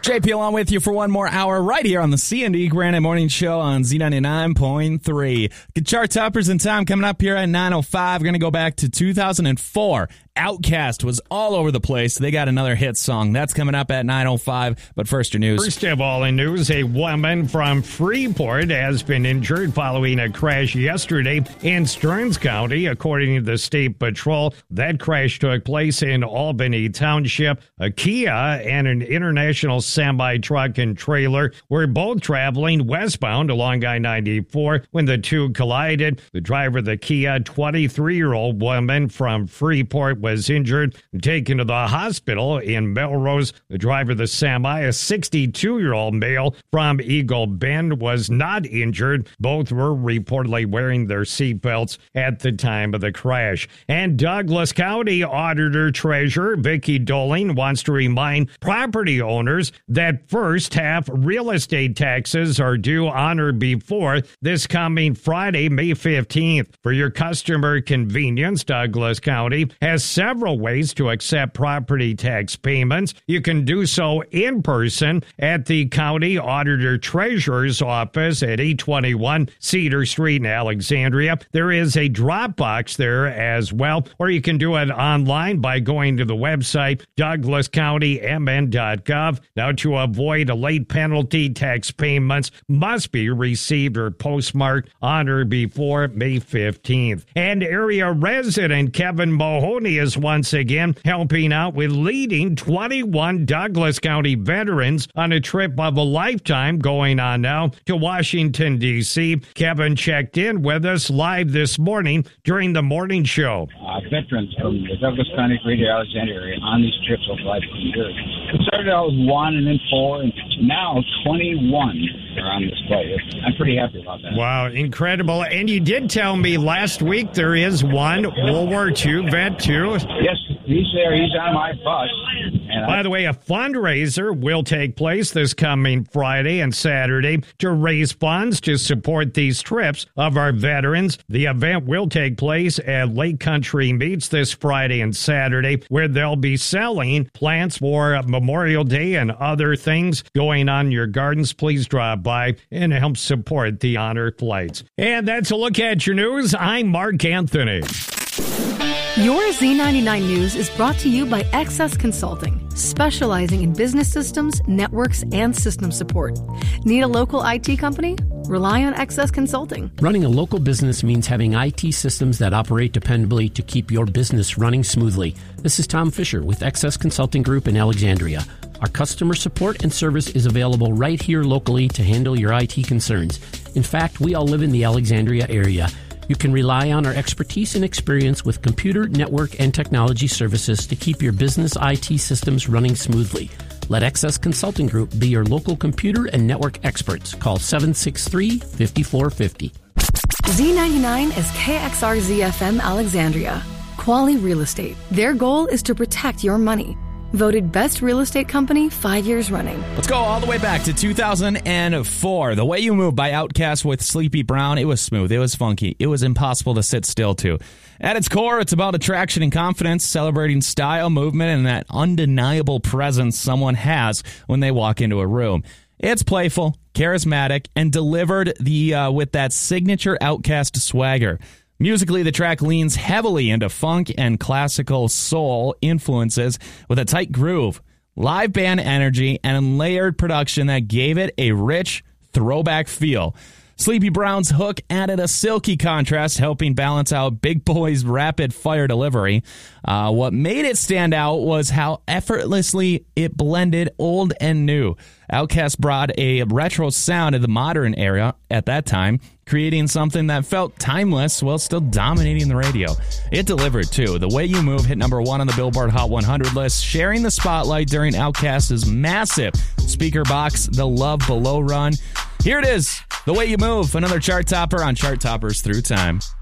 JP along with you for one more hour right here on the C&D Granite Morning Show on Z99.3. Good chart toppers in time coming up here at 9:05. We're going to go back to 2004. Outkast was all over the place. They got another hit song. That's coming up at 9:05. But first, your news. First of all, in news, a woman from Freeport has been injured following a crash yesterday in Stearns County. According to the State Patrol, that crash took place in Albany Township. A Kia and an international semi-truck and trailer were both traveling westbound along I-94 when the two collided. The driver of the Kia, 23-year-old woman from Freeport, was injured and taken to the hospital in Melrose. The driver of the semi, a 62-year-old male from Eagle Bend, was not injured. Both were reportedly wearing their seatbelts at the time of the crash. And Douglas County Auditor-Treasurer Vicki Doling wants to remind property owners that first half real estate taxes are due on or before this coming Friday, May 15th. For your customer convenience, Douglas County has several ways to accept property tax payments. You can do so in person at the County Auditor Treasurer's office at 821 Cedar Street in Alexandria. There is a drop box there as well, or you can do it online by going to the website douglascountymn.gov. Now, to avoid a late penalty, tax payments must be received or postmarked on or before May 15th. And area resident Kevin Mahoney is once again helping out with leading 21 Douglas County veterans on a trip of a lifetime going on now to Washington, D.C. Kevin checked in with us live this morning during the morning show. Veterans from the Douglas County, Greater Alexandria area on these trips over the last few years. It started out with 1 and then 4, and now 21 are on this play. I'm pretty happy about that. Wow, incredible. And you did tell me last week there is one World War II vet, too. Yes, he's there. He's on my bus. By the way, a fundraiser will take place this coming Friday and Saturday to raise funds to support these trips of our veterans. The event will take place at Lake Country Meats this Friday and Saturday, where they'll be selling plants for Memorial Day and other things going on in your gardens. Please drop by and help support the honor flights. And that's a look at your news. I'm Mark Anthony. Your Z99 News is brought to you by XS Consulting, specializing in business systems, networks, and system support. Need a local IT company? Rely on XS Consulting. Running a local business means having IT systems that operate dependably to keep your business running smoothly. This is Tom Fisher with XS Consulting Group in Alexandria. Our customer support and service is available right here locally to handle your IT concerns. In fact, we all live in the Alexandria area. You can rely on our expertise and experience with computer, network, and technology services to keep your business IT systems running smoothly. Let XS Consulting Group be your local computer and network experts. Call 763-5450. Z99 is KXRZ-FM Alexandria. Quality Real Estate. Their goal is to protect your money. Voted Best Real Estate Company 5 years running. Let's go all the way back to 2004. The Way You Move by Outkast with Sleepy Brown. It was smooth. It was funky. It was impossible to sit still to. At its core, it's about attraction and confidence, celebrating style, movement, and that undeniable presence someone has when they walk into a room. It's playful, charismatic, and delivered with that signature Outkast swagger. Musically, the track leans heavily into funk and classical soul influences with a tight groove, live band energy, and layered production that gave it a rich, throwback feel. Sleepy Brown's hook added a silky contrast, helping balance out Big Boy's rapid-fire delivery. What made it stand out was how effortlessly it blended old and new. Outkast brought a retro sound to the modern era at that time, creating something that felt timeless while still dominating the radio. It delivered, too. The Way You Move hit number 1 on the Billboard Hot 100 list, sharing the spotlight during Outkast's massive speaker box, The Love Below run. Here it is, The Way You Move, another chart topper on Chart Toppers Through Time.